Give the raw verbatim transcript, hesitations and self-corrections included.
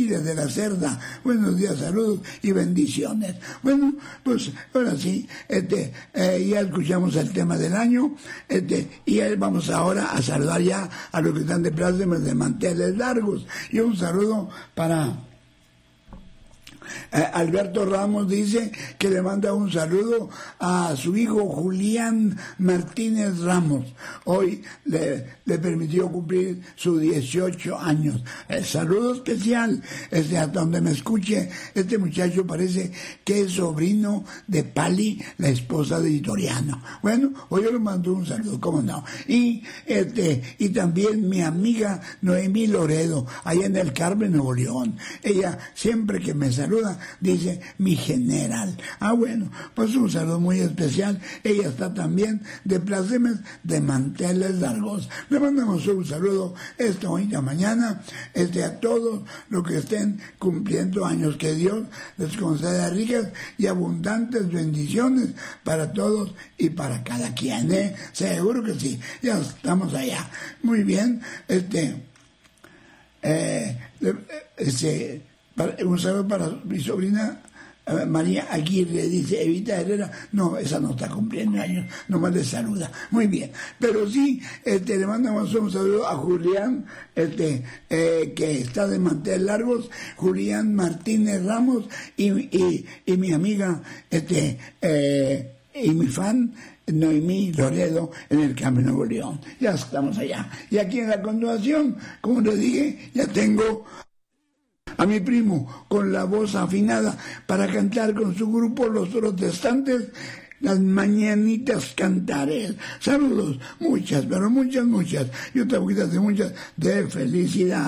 desde la Cerda, buenos días, saludos y bendiciones. Bueno, pues ahora sí, este, eh, ya escuchamos el tema del año, este, y vamos ahora a saludar ya a los que están de plácemes de manteles largos. Y un saludo para Eh, Alberto Ramos, dice que le manda un saludo a su hijo Julián Martínez Ramos. Hoy le, le permitió cumplir sus dieciocho años. El saludo especial, este, hasta donde me escuche, este muchacho parece que es sobrino de Pali, la esposa de Vitoriano. Bueno, hoy yo le mando un saludo, cómo no. Y este y también mi amiga Noemí Loredo, allá en el Carmen, Nuevo León. Ella siempre que me saluda dice mi general. Ah, bueno, pues un saludo muy especial. Ella está también de plácemes de manteles largos. Le mandamos un saludo esta bonita mañana este, a todos los que estén cumpliendo años. Que Dios les conceda ricas y abundantes bendiciones para todos y para cada quien, ¿eh? Seguro que sí. Ya estamos allá. Muy bien. Este, eh, este un saludo para mi sobrina eh, María Aguirre, dice Evita Herrera. No, esa no está cumpliendo años, nomás le saluda. Muy bien, pero sí, este, le mandamos un saludo a Julián, este, eh, que está de manteles largos, Julián Martínez Ramos, y, y, y mi amiga, este, eh, y mi fan, Noemí Loredo, en el Carmen, Nuevo León. Ya estamos allá. Y aquí en la continuación, como les dije, ya tengo a mi primo con la voz afinada para cantar con su grupo Los Protestantes las mañanitas cantaré. Saludos, muchas, pero muchas, muchas, y otra poquita de muchas de felicidad.